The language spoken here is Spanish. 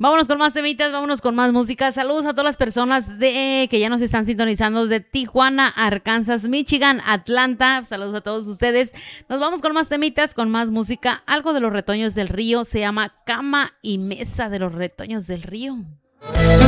Vámonos con más temitas, vámonos con más música. Saludos a todas las personas que ya nos están sintonizando desde Tijuana, Arkansas, Michigan, Atlanta. Saludos a todos ustedes. Nos vamos con más temitas, con más música. Algo de los Retoños del Río, se llama Cama y Mesa de los Retoños del Río.